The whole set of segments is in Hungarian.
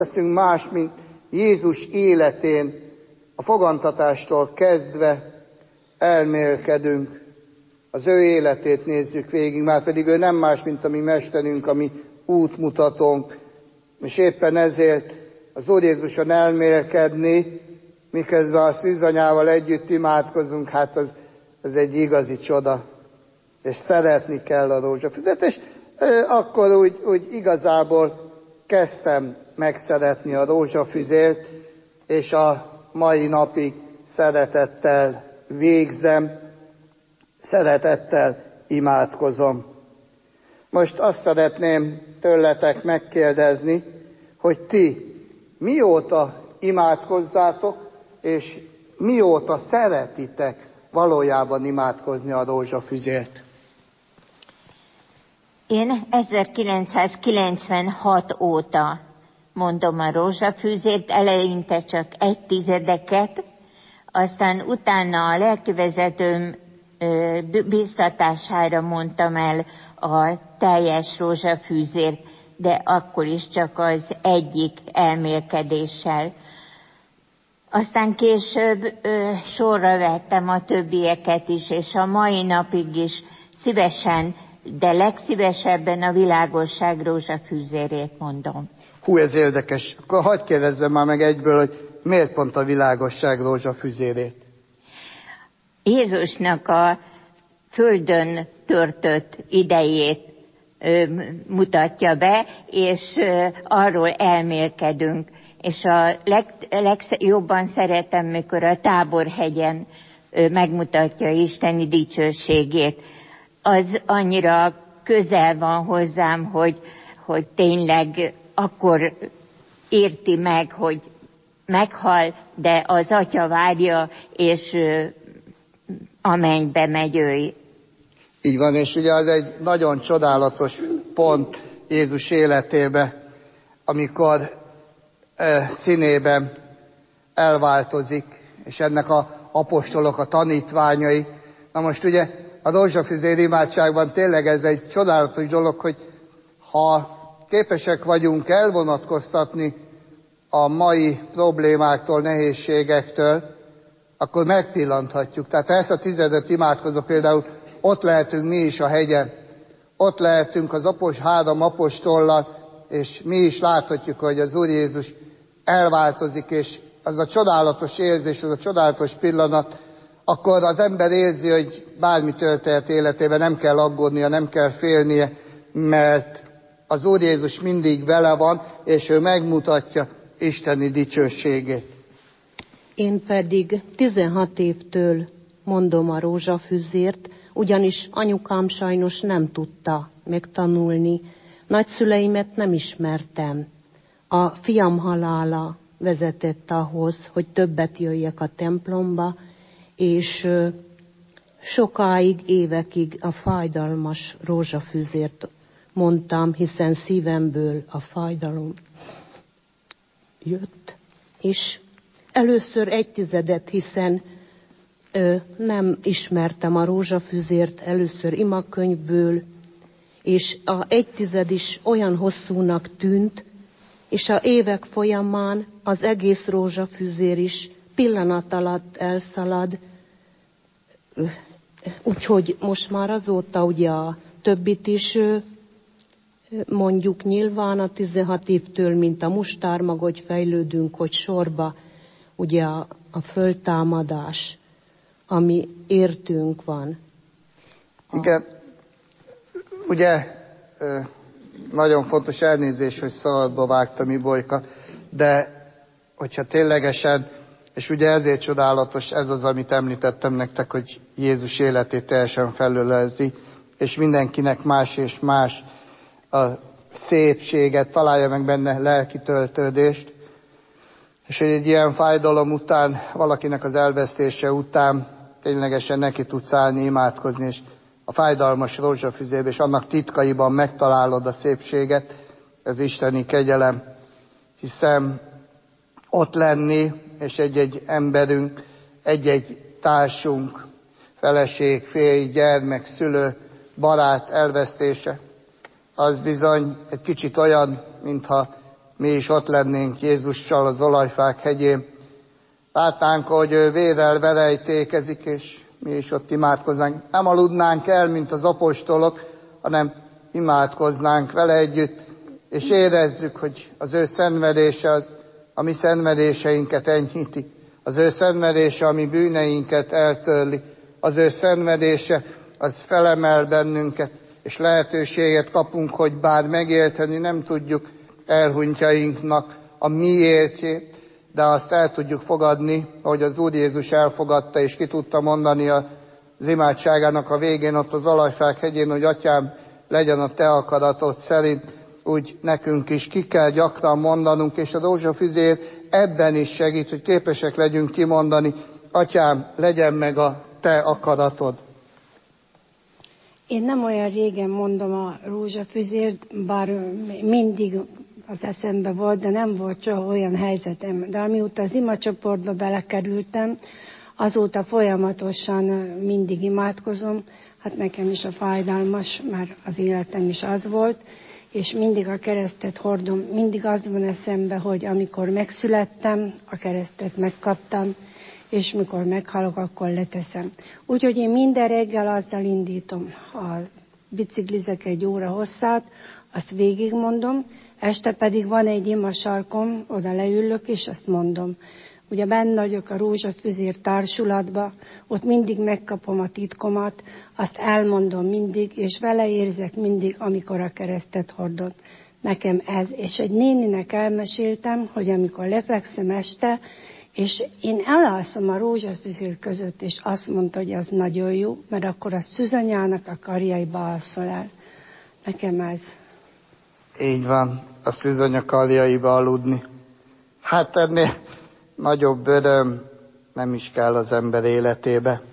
teszünk más, mint Jézus életén, a fogantatástól kezdve elmélkedünk, az ő életét nézzük végig, már pedig ő nem más, mint a mi mesterünk, a mi útmutatónk, és éppen ezért az Úr Jézuson elmélkedni, miközben a szűzanyával együtt imádkozunk, hát az egy igazi csoda, és szeretni kell a rózsafüzet, és akkor úgy igazából kezdtem megszeretni a rózsafüzét, és a mai napig szeretettel végzem, szeretettel imádkozom. Most azt szeretném tőletek megkérdezni, hogy ti mióta imádkozzátok, és mióta szeretitek valójában imádkozni a rózsafüzért? Én 1996 óta mondom a rózsafüzért, eleinte csak 1/10, aztán utána a lelkivezetőm biztatására mondtam el a teljes rózsafűzért, de akkor is csak az egyik elmélkedéssel. Aztán később sorra vettem a többieket is, és a mai napig is szívesen, de legszívesebben a világosság rózsafűzérét mondom. Hú, ez érdekes. Akkor hadd kérdezzem már meg egyből, hogy miért pont a világosság rózsafüzérét? Jézusnak a földön törtött idejét mutatja be, és arról elmélkedünk. És a legjobban szeretem, mikor a Táborhegyen megmutatja Isteni dicsőségét. Az annyira közel van hozzám, hogy tényleg akkor érti meg, hogy meghal, de az Atya várja, és a mennybe megy ő. Így van, és ugye az egy nagyon csodálatos pont Jézus életébe, amikor színében elváltozik, és ennek a apostolok, a tanítványai. Na most ugye a rózsafüzér imádságban tényleg ez egy csodálatos dolog, hogy ha képesek vagyunk elvonatkoztatni a mai problémáktól, nehézségektől, akkor megpillanthatjuk. Tehát ha ezt a 10 imádkozó például, ott lehetünk mi is a hegyen, ott lehetünk az 3 apostollal, és mi is láthatjuk, hogy az Úr Jézus elváltozik, és az a csodálatos érzés, az a csodálatos pillanat, akkor az ember érzi, hogy bármi történt életében nem kell aggódnia, nem kell félnie, mert az Úr Jézus mindig vele van, és ő megmutatja isteni dicsőségét. Én pedig 16 évtől mondom a rózsafüzért, ugyanis anyukám sajnos nem tudta megtanulni. Nagyszüleimet nem ismertem. A fiam halála vezetett ahhoz, hogy többet jöjjek a templomba, és sokáig, évekig a fájdalmas rózsafüzért mondtam, hiszen szívemből a fájdalom jött. És először 1/10, hiszen nem ismertem a rózsafüzért, először imakönyvből, és a 1/10 is olyan hosszúnak tűnt, és a évek folyamán az egész rózsafüzér is pillanat alatt elszalad, úgyhogy most már azóta ugye a többit is mondjuk nyilván a 16 évtől, mint a mustármag, hogy fejlődünk, hogy sorba ugye a föltámadás, ami értünk van. Igen, ugye nagyon fontos, elnézés, hogy szabadba vágtam, Ibolyka, de hogyha ténylegesen, és ugye ezért csodálatos ez az, amit említettem nektek, hogy Jézus életét teljesen felölelzi, és mindenkinek más és más a szépséget, találja meg benne lelki töltődést, és hogy egy ilyen fájdalom után, valakinek az elvesztése után ténylegesen neki tudsz állni, imádkozni, és a fájdalmas rózsafüzérbe, és annak titkaiban megtalálod a szépséget, ez isteni kegyelem, hiszen ott lenni, és egy-egy emberünk, egy-egy társunk, feleség, férj, gyermek, szülő, barát elvesztése, az bizony egy kicsit olyan, mintha mi is ott lennénk Jézussal az olajfák hegyén. Látnánk, hogy ő vérrel verejtékezik, és mi is ott imádkoznánk. Nem aludnánk el, mint az apostolok, hanem imádkoznánk vele együtt, és érezzük, hogy az ő szenvedése az a mi szenvedéseinket enyhíti. Az ő szenvedése a mi bűneinket eltörli. Az ő szenvedése az felemel bennünket, és lehetőséget kapunk, hogy bár megérteni nem tudjuk elhunytjainknak a miértjét, de azt el tudjuk fogadni, ahogy az Úr Jézus elfogadta, és ki tudta mondani az imádságának a végén, ott az olajfák hegyén, hogy Atyám, legyen a te akaratod szerint, úgy nekünk is ki kell gyakran mondanunk, és a rózsafüzér ebben is segít, hogy képesek legyünk kimondani, Atyám, legyen meg a te akaratod. Én nem olyan régen mondom a rózsafüzért, bár mindig az eszembe volt, de nem volt soha olyan helyzetem. De amióta az imacsoportba belekerültem, azóta folyamatosan mindig imádkozom. Hát nekem is a fájdalmas, mert az életem is az volt, és mindig a keresztet hordom. Mindig az van eszembe, hogy amikor megszülettem, a keresztet megkaptam, és mikor meghalok, akkor leteszem. Úgyhogy én minden reggel azzal indítom a biciklizek 1 óra hosszát, azt végigmondom, este pedig van egy imasarkom, oda leülök, és azt mondom. Ugye benne vagyok a Rózsafüzér társulatba, ott mindig megkapom a titkomat, azt elmondom mindig, és vele érzek mindig, amikor a keresztet hordom. Nekem ez, és egy néninek elmeséltem, hogy amikor lefekszem este, és én elalszom a rózsafüzér között, és azt mondta, hogy az nagyon jó, mert akkor a szűzanyának a karjaiba alszol el. Nekem ez. Így van, a szűzanya karjaiba aludni. Hát ennél nagyobb öröm nem is kell az ember életébe.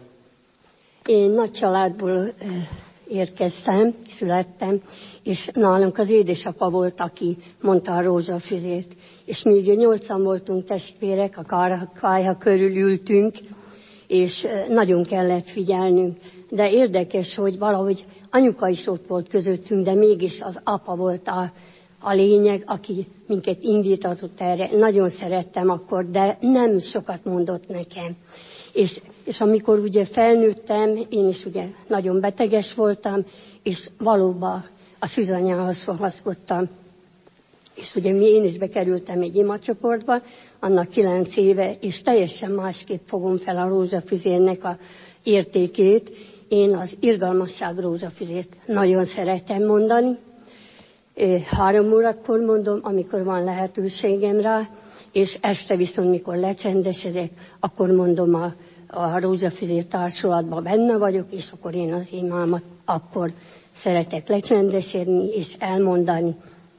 Én nagy családból érkeztem, születtem, és nálunk az édesapa volt, aki mondta a rózsafüzért. És még 8-an voltunk testvérek, a kályha körül ültünk, és nagyon kellett figyelnünk. De érdekes, hogy valahogy anyuka is ott volt közöttünk, de mégis az apa volt a lényeg, aki minket indítatott erre. Nagyon szerettem akkor, de nem sokat mondott nekem. És amikor ugye felnőttem, én is ugye nagyon beteges voltam, és valóban a szűzanyához fogaszkodtam. És ugye én is bekerültem egy imacsoportba, annak 9 éve, és teljesen másképp fogom fel a rózsafüzérnek a értékét. Én az irgalmasság rózsafüzért nagyon szeretem mondani. 3 órakor mondom, amikor van lehetőségem rá, és este viszont, mikor lecsendesedek, akkor mondom a rózsafüzér társulatban benne vagyok, és akkor én az imámat akkor szeretek lecsendesedni, és elmondani,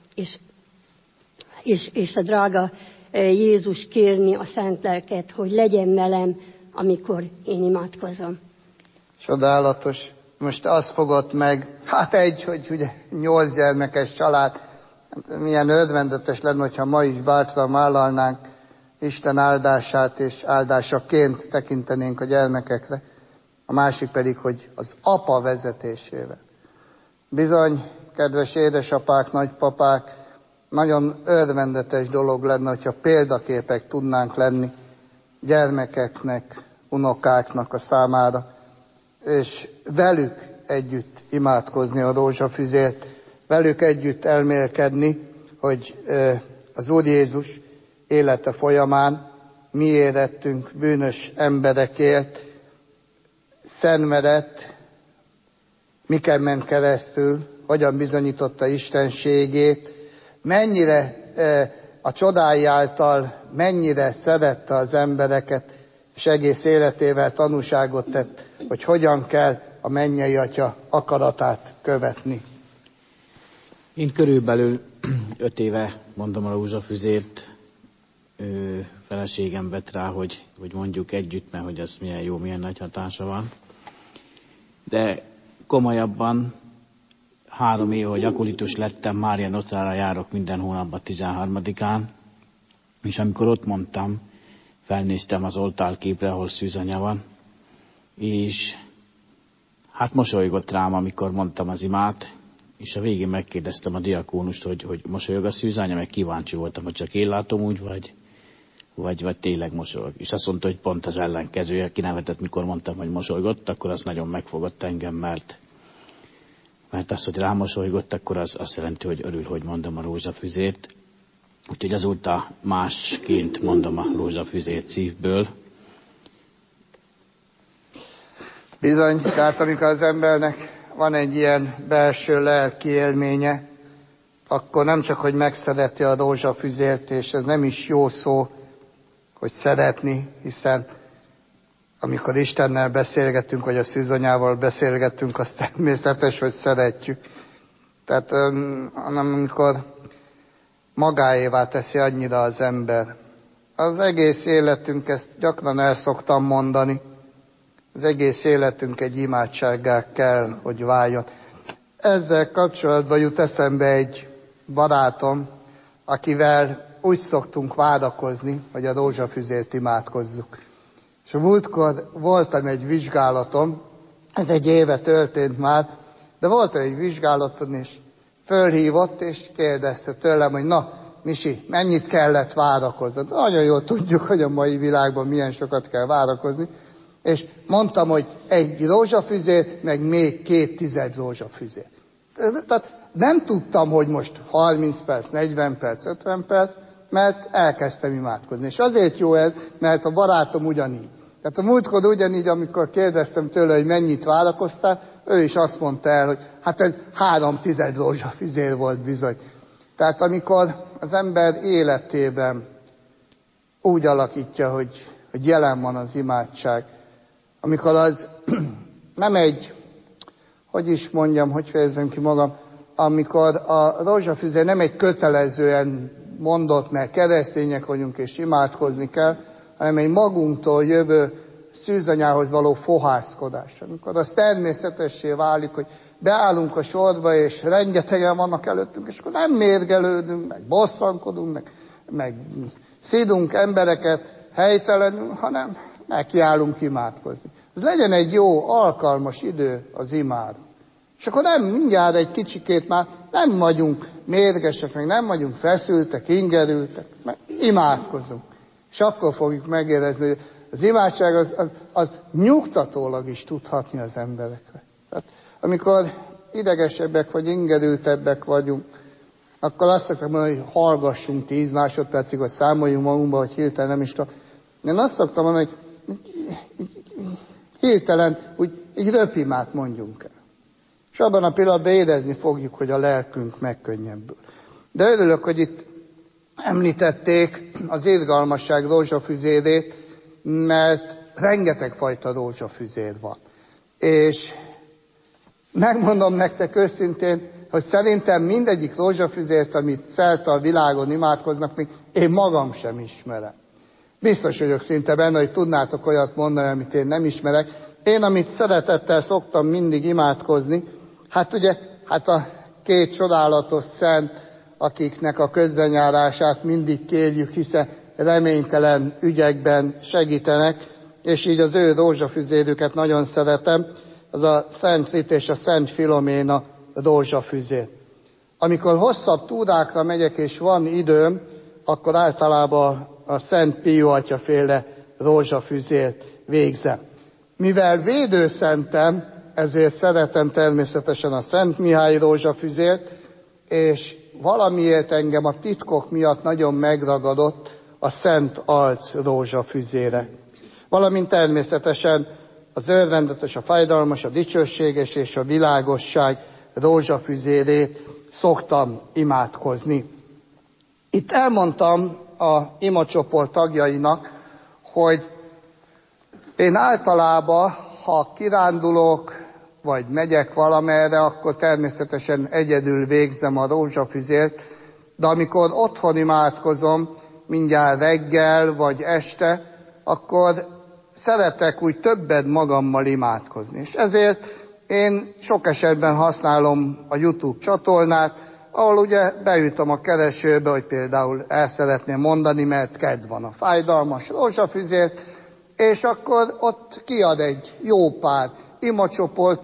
és a drága Jézus kérni a szent lelket, hogy legyen velem, amikor én imádkozom. Csodálatos. Most azt fogott meg, hogy ugye 8 gyermekes család, milyen örvendetes lenne, hogyha ma is bátran vállalnánk Isten áldását, és áldásaként tekintenénk a gyermekekre. A másik pedig, hogy az apa vezetésével. Bizony, kedves édesapák, nagypapák, nagyon örvendetes dolog lenne, hogyha példaképek tudnánk lenni gyermekeknek, unokáknak a számára, és velük együtt imádkozni a rózsafüzért, velük együtt elmélkedni, hogy az Úr Jézus élete folyamán mi érettünk bűnös emberekért, szenvedett, miken ment keresztül, hogyan bizonyította istenségét, mennyire a csodái által, mennyire szerette az embereket, és egész életével tanúságot tett, hogy hogyan kell a mennyei Atya akaratát követni. Én körülbelül 5 éve mondom a rózsafüzért, feleségem vett rá, hogy mondjuk együtt, mert hogy ez milyen jó, milyen nagy hatása van. De komolyabban 3 év, hogy akolitus lettem, Mária Nostrára járok minden hónapban 13-án, és amikor ott mondtam, felnéztem az oltárképre, ahol szűzanya van, és hát mosolygott rám, amikor mondtam az imát, és a végén megkérdeztem a diakónust, hogy mosolyog a szűzánya, meg kíváncsi voltam, hogy csak én látom úgy, vagy tényleg mosolyog. És azt mondta, hogy pont az ellenkezője, kinevetett, mikor mondtam, hogy mosolygott, akkor az nagyon megfogott engem, mert azt, hogy rámosolygott, akkor az azt jelenti, hogy örül, hogy mondom a rózsafüzért. Úgyhogy azóta másként mondom a rózsafüzért szívből. Bizony, tehát amikor az embernek van egy ilyen belső lelki élménye, akkor nem csak, hogy megszereti a rózsafüzért, és ez nem is jó szó, hogy szeretni, hiszen amikor Istennel beszélgetünk, vagy a szűzanyával beszélgetünk, az természetes, hogy szeretjük. Tehát hanem amikor magáévá teszi annyira az ember. Az egész életünk, ezt gyakran el szoktam mondani, az egész életünk egy imádsággá kell, hogy váljon. Ezzel kapcsolatban jut eszembe egy barátom, akivel úgy szoktunk vádakozni, hogy a rózsafüzért imádkozzuk. És a múltkor voltam egy vizsgálaton, ez egy éve történt már, de voltam egy vizsgálaton, és fölhívott, és kérdezte tőlem, hogy na, Misi, mennyit kellett várakozni? Nagyon jól tudjuk, hogy a mai világban milyen sokat kell várakozni. És mondtam, hogy egy rózsafüzér, meg még 2 rózsafüzér. Tehát nem tudtam, hogy most 30 perc, 40 perc, 50 perc, mert elkezdtem imádkozni. És azért jó ez, mert a barátom ugyanígy. Tehát a múltkor ugyanígy, amikor kérdeztem tőle, hogy mennyit várakoztál, ő is azt mondta el, hogy hát ez 3 rózsafüzér volt bizony. Tehát amikor az ember életében úgy alakítja, hogy jelen van az imádság, amikor az nem egy, hogy fejezem ki magam, amikor a rózsafüzér nem egy kötelezően mondott, mert keresztények vagyunk és imádkozni kell, hanem egy magunktól jövő szűzanyához való fohászkodás. Amikor az természetessé válik, hogy beállunk a sorba, és rengetegen vannak előttünk, és akkor nem mérgelődünk, meg bosszankodunk, meg szidunk embereket helytelenül, hanem nekiállunk imádkozni. Ez legyen egy jó, alkalmas idő az imád. És akkor nem mindjárt egy kicsikét már nem vagyunk mérgesek, meg nem vagyunk feszültek, ingerültek, mert imádkozunk. És akkor fogjuk megérezni, hogy az imádság az nyugtatólag is tudhatni az emberekre. Tehát, amikor idegesebbek vagy ingerültebbek vagyunk, akkor azt szoktam mondani, hogy hallgassunk 10 másodpercig, vagy számoljunk magunkba, hogy hirtelen nem is tudom. Én azt szoktam mondani, hogy hirtelen úgy egy röpimát mondjunk el. És abban a pillanatban érezni fogjuk, hogy a lelkünk megkönnyebbül. De örülök, hogy itt említették az irgalmasság rózsafüzérét, mert rengeteg fajta rózsafüzér van. És megmondom nektek őszintén, hogy szerintem mindegyik rózsafüzért, amit szerte a világon imádkoznak, még én magam sem ismerem. Biztos vagyok szinte benne, hogy tudnátok olyat mondani, amit én nem ismerek. Én, amit szeretettel szoktam mindig imádkozni, hát a 2 csodálatos szent, akiknek a közbenjárását mindig kérjük, hiszen reménytelen ügyekben segítenek, és így az ő rózsafüzérüket nagyon szeretem, az a Szent Rit és a Szent Filoména rózsafüzér. Amikor hosszabb túrákra megyek, és van időm, akkor általában a Szent Pió atyaféle rózsafüzért végzem. Mivel védőszentem, ezért szeretem természetesen a Szent Mihály rózsafüzért, és valamiért engem a titkok miatt nagyon megragadott a Szent Arc rózsafüzére. Valamint természetesen az örvendetes, a fájdalmas, a dicsőséges és a világosság rózsafüzérét szoktam imádkozni. Itt elmondtam a imacsoport tagjainak, hogy én általában, ha kirándulok, vagy megyek valamerre, akkor természetesen egyedül végzem a rózsafüzért, de amikor otthon imádkozom, mindjárt reggel vagy este, akkor szeretek úgy többet magammal imádkozni. És ezért én sok esetben használom a YouTube csatornát, ahol ugye beütöm a keresőbe, hogy például el szeretném mondani, mert kedv van a fájdalmas rózsafüzért, és akkor ott kiad egy jó pár imacsoportot,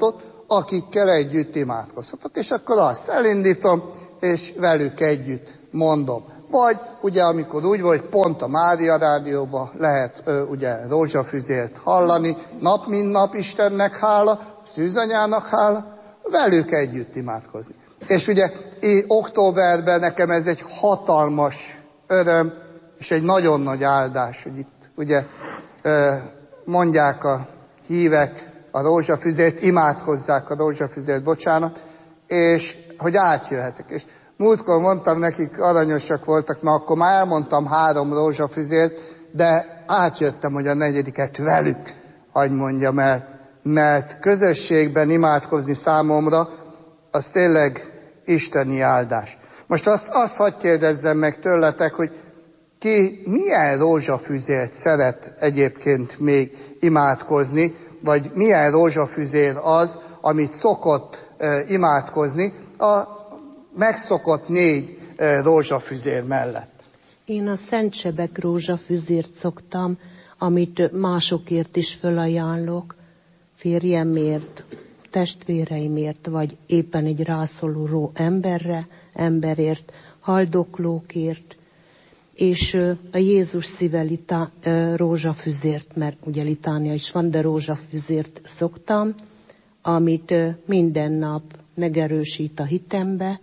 akikkel együtt imádkozhatok. És akkor azt elindítom, és velük együtt mondom. Vagy ugye amikor úgy volt, pont a Mária rádióban lehet ugye rózsafüzért hallani, nap mint nap Istennek hála, szűzanyának hála, velük együtt imádkozni. És ugye októberben nekem ez egy hatalmas öröm, és egy nagyon nagy áldás, hogy itt ugye mondják a hívek a rózsafüzért, imádkozzák a rózsafüzért, bocsánat, és hogy átjöhetek. És múltkor mondtam nekik, aranyosak voltak, mert akkor már elmondtam 3 rózsafüzért, de átjöttem, hogy a 4. velük, hagy mondjam el, mert közösségben imádkozni számomra, az tényleg isteni áldás. Most azt hadd kérdezzem meg tőletek, hogy ki milyen rózsafüzért szeret egyébként még imádkozni, vagy milyen rózsafüzér az, amit szokott imádkozni a megszokott 4 rózsafüzér mellett. Én a Szentsebek rózsafüzért szoktam, amit másokért is fölajánlok, férjemért, testvéreimért, vagy éppen egy rászoruló emberért, haldoklókért, és a Jézus szíve rózsafüzért, mert ugye litánia is van, de rózsafüzért szoktam, amit minden nap megerősít a hitembe,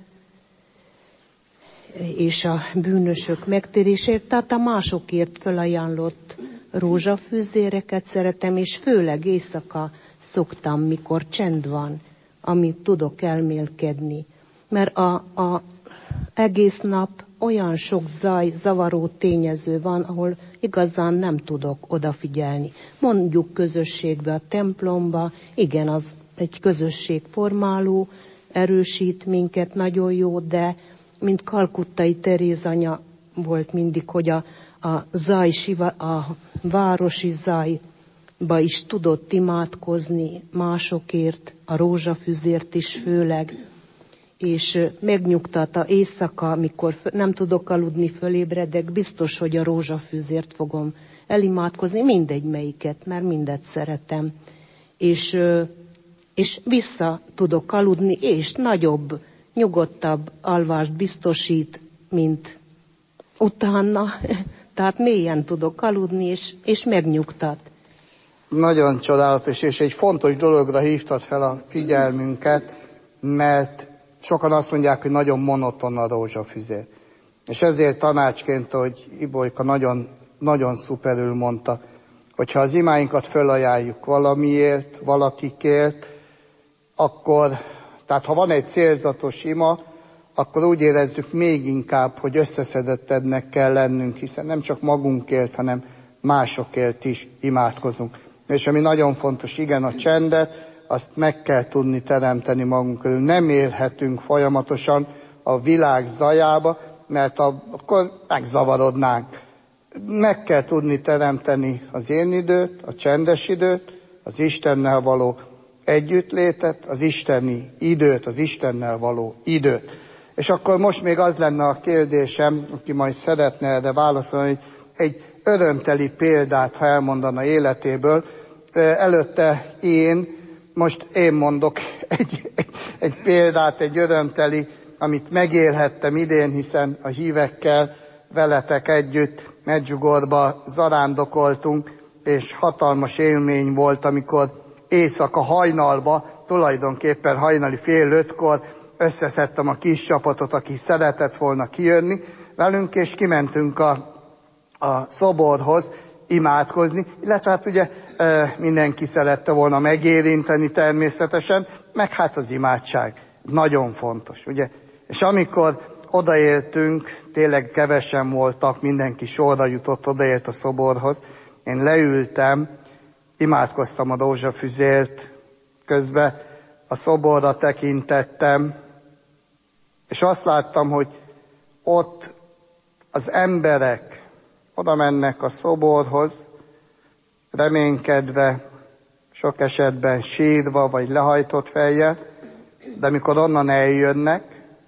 és a bűnösök megtérésért, tehát a másokért felajánlott rózsafűzéreket szeretem, és főleg éjszaka szoktam, mikor csend van, amit tudok elmélkedni. Mert a egész nap olyan sok zavaró tényező van, ahol igazán nem tudok odafigyelni. Mondjuk közösségbe, a templomba, igen, az egy közösségformáló, erősít minket, nagyon jó, de mint Kalkuttai Teréz anya volt mindig, hogy a városi zajba is tudott imádkozni másokért, a rózsafüzért is főleg, és megnyugtatta éjszaka, amikor nem tudok aludni, fölébredek, biztos, hogy a rózsafüzért fogom elimádkozni, mindegy melyiket, mert mindet szeretem. És vissza tudok aludni, és nagyobb, nyugodtabb alvást biztosít, mint utána. Tehát mélyen tudok aludni, és megnyugtat. Nagyon csodálatos, és egy fontos dologra hívtad fel a figyelmünket, mert sokan azt mondják, hogy nagyon monoton a rózsafüzér. És ezért tanácsként, hogy Ibolyka nagyon, nagyon szuperül mondta, hogyha az imáinkat fölajánljuk valamiért, valakikért, akkor, tehát ha van egy célzatos ima, akkor úgy érezzük még inkább, hogy összeszedettebbnek kell lennünk, hiszen nem csak magunkért, hanem másokért is imádkozunk. És ami nagyon fontos, igen, a csendet, azt meg kell tudni teremteni magunk körül. Nem élhetünk folyamatosan a világ zajába, mert akkor megzavarodnánk. Meg kell tudni teremteni az én időt, a csendes időt, az Istennel való együttlétet, az isteni időt, az Istennel való időt. És akkor most még az lenne a kérdésem, aki majd szeretne erre válaszolni, hogy egy örömteli példát, ha elmondana életéből. Előtte most én mondok egy példát, egy örömteli, amit megélhettem idén, hiszen a hívekkel veletek együtt Medjugorjba zarándokoltunk, és hatalmas élmény volt, amikor éjszaka hajnalba, tulajdonképpen hajnali 4:30-kor összeszedtem a kis csapatot, aki szeretett volna kijönni velünk, és kimentünk a szoborhoz imádkozni, illetve hát ugye mindenki szerette volna megérinteni természetesen, meg hát az imádság nagyon fontos, ugye? És amikor odaértünk, tényleg kevesen voltak, mindenki sorra jutott, odaért a szoborhoz, én leültem, imádkoztam a rózsafüzért, közben a szoborra tekintettem, és azt láttam, hogy ott az emberek oda mennek a szoborhoz, reménykedve, sok esetben sírva vagy lehajtott fejjel, de amikor onnan eljönnek,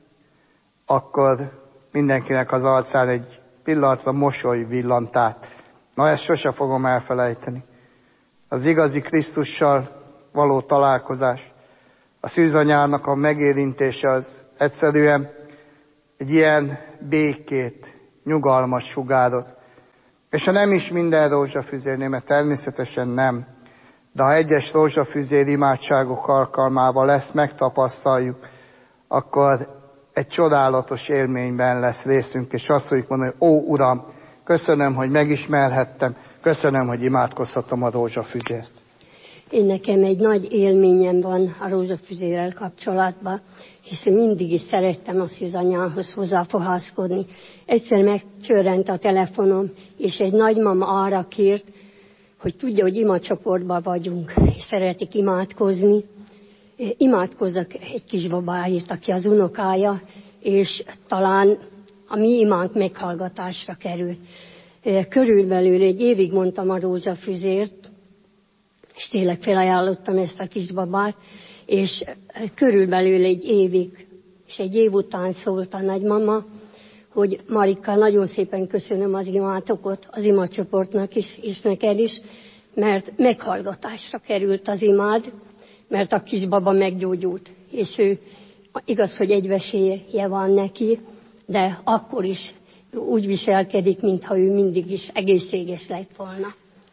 akkor mindenkinek az arcán egy pillanatra mosoly villant át. Na, ezt sose fogom elfelejteni. Az igazi Krisztussal való találkozás, A szűzanyának a megérintése az egyszerűen egy ilyen békét, nyugalmat sugároz. És ha nem is minden rózsafüzérnél, mert természetesen nem, de ha egyes rózsafüzér imádságok alkalmával ezt megtapasztaljuk, akkor egy csodálatos élményben lesz részünk, és azt fogjuk mondani, hogy ó Uram, köszönöm, hogy megismerhettem, köszönöm, hogy imádkozhatom a rózsafüzért. Én nekem egy nagy élményem van a rózsafüzérrel kapcsolatban, hiszen mindig is szerettem a szűzanyához hozzáfohászkodni. Egyszer megcsörrent a telefonom, és egy nagymama arra kért, hogy tudja, hogy imacsoportban vagyunk, és szeretik imádkozni. Imádkozzak egy kisbabáért, aki az unokája, és talán a mi imánk meghallgatásra kerül. Körülbelül egy évig mondtam a rózsafüzért, és tényleg felajánlottam ezt a kisbabát, és körülbelül egy évig, és egy év után szólt a nagymama, hogy Marika, nagyon szépen köszönöm az imátokot, az imacsoportnak is, és neked is, mert meghallgatásra került az imád, mert a kisbaba meggyógyult, és ő igaz, hogy egy vesélye van neki, de akkor is úgy viselkedik, mintha ő mindig is egészséges lett volna.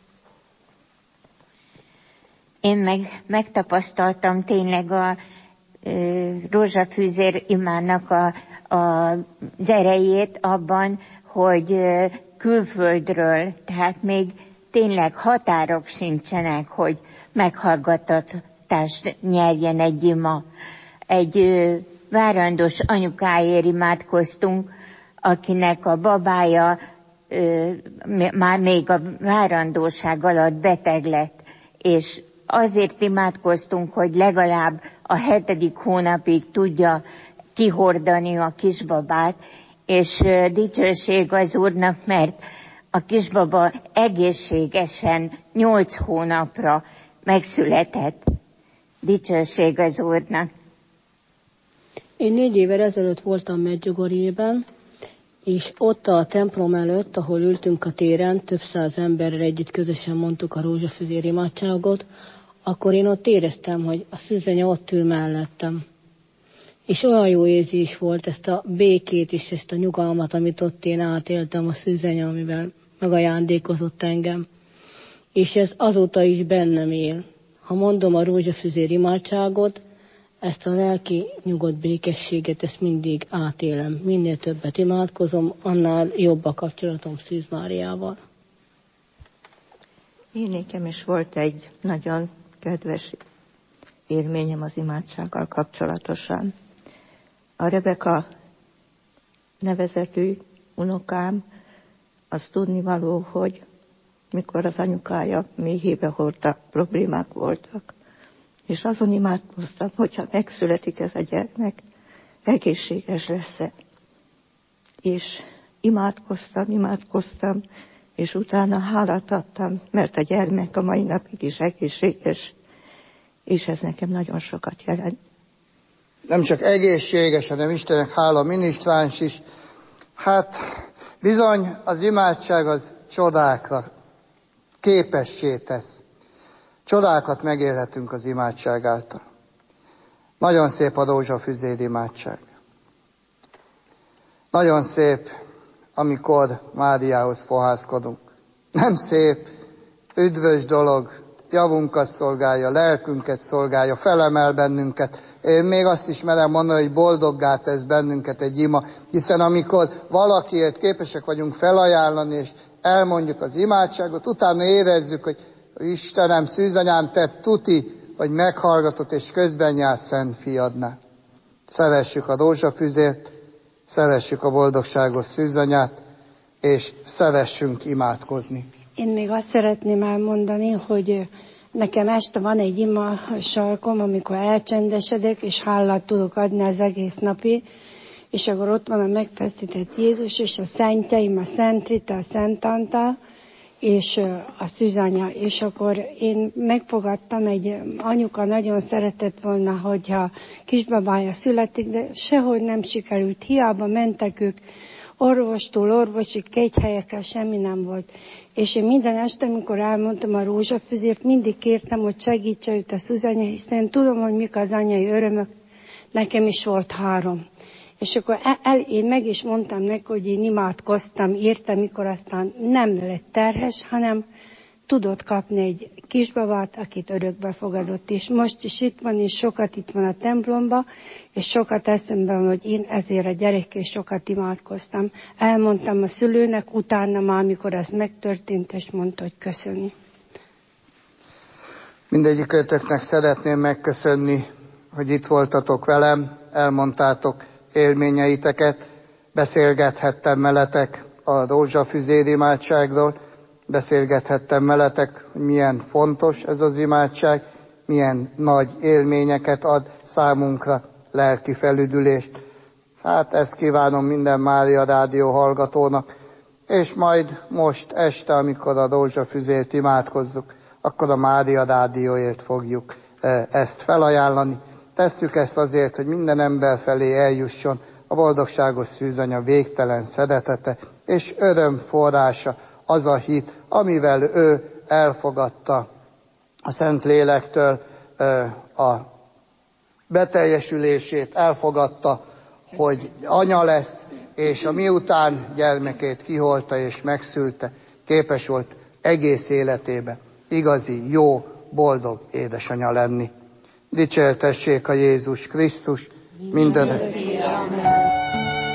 Én megtapasztaltam tényleg a rózsafűzér imának az erejét abban, hogy külföldről, tehát még tényleg határok sincsenek, hogy meghallgatást nyerjen egy ima. Egy várandós anyukáért imádkoztunk, akinek a babája már még a várandóság alatt beteg lett, és azért imádkoztunk, hogy legalább a 7. hónapig tudja kihordani a kisbabát, és dicsőség az Úrnak, mert a kisbaba egészségesen 8 hónapra megszületett. Dicsőség az Úrnak. Én 4 évvel ezelőtt voltam Medjugorjében, és ott a templom előtt, ahol ültünk a téren, több száz emberrel együtt közösen mondtuk a rózsafüzér imádságot, akkor én ott éreztem, hogy a szűzanya ott ül mellettem. És olyan jó érzés volt ezt a békét és ezt a nyugalmat, amit ott én átéltem a szűzanya, amivel megajándékozott engem. És ez azóta is bennem él. Ha mondom a rózsafüzér imádságot, ezt a lelki nyugodt békességet, ezt mindig átélem. Minél többet imádkozom, annál jobb a kapcsolatom Szűz Máriával. Én nekem is volt egy nagyon kedves élményem az imádsággal kapcsolatosan. A Rebeka nevezetű unokám, az tudnivaló, hogy mikor az anyukája méhébe hordta, problémák voltak. És azon imádkoztam, hogyha megszületik ez a gyermek, egészséges lesz-e. És imádkoztam, és utána hálát adtam, mert a gyermek a mai napig is egészséges, és ez nekem nagyon sokat jelent. Nem csak egészséges, hanem Istennek hála minisztráns is. Hát bizony az imádság az csodákra képessé tesz. Csodákat megélhetünk az imádság által. Nagyon szép a rózsafüzér imádság. Nagyon szép, amikor Máriához fohászkodunk. Nem szép, üdvös dolog, javunkat szolgálja, lelkünket szolgálja, felemel bennünket. Én még azt is merem mondani, hogy boldoggá tesz bennünket egy ima, hiszen amikor valakiért képesek vagyunk felajánlani, és elmondjuk az imádságot, utána érezzük, hogy Istenem, szűzanyám, te tuti, hogy meghallgatott, és közben jársz Szent Fiadnál. Szeressük a rózsafüzért, szeressük a boldogságos szűzanyát, és szeressünk imádkozni. Én még azt szeretném elmondani, hogy nekem este van egy ima sarkom, amikor elcsendesedek, és hálát tudok adni az egész napi, és akkor ott van a megfeszített Jézus, és a szentjeim, a Szent Rita, a Szent Antal, és a szűzanya. És akkor én megfogadtam, egy anyuka nagyon szeretett volna, hogyha kisbabája születik, de sehogy nem sikerült. Hiába mentek ők orvostól orvosig, kegyhelyekkel semmi nem volt. És én minden este, amikor elmondtam a rózsafüzért, mindig kértem, hogy segítse őt a Szuzanya, hiszen tudom, hogy mik az anyai örömök. Nekem is volt 3. És akkor én meg is mondtam neki, hogy én imádkoztam, írtam, mikor aztán nem lett terhes, hanem tudott kapni egy kisbabát, akit örökbe fogadott. És most is itt van, és sokat itt van a templomba, és sokat eszembe van, hogy én ezért a gyerekkel sokat imádkoztam. Elmondtam a szülőnek, utána már, amikor ez megtörtént, és mondta, hogy köszöni. Mindegyikőtöknek szeretném megköszönni, hogy itt voltatok velem, elmondtátok élményeiteket, beszélgethettem veletek a rózsafüzér imádságról, beszélgethettem veletek, hogy milyen fontos ez az imádság, milyen nagy élményeket ad számunkra, lelki felüdülést. Hát ezt kívánom minden Mária Rádió hallgatónak, és majd most este, amikor a rózsafüzért imádkozzuk, akkor a Mária Rádióért fogjuk ezt felajánlani. Tesszük ezt azért, hogy minden ember felé eljusson a boldogságos szűzanya végtelen szeretete és öröm forrása, az a hit, amivel ő elfogadta a Szentlélektől a beteljesülését, elfogadta, hogy anya lesz, és a miután gyermekét kiholta és megszülte, képes volt egész életében igazi, jó, boldog édesanyja lenni. Dicsértessék a Jézus Krisztus mindörökké.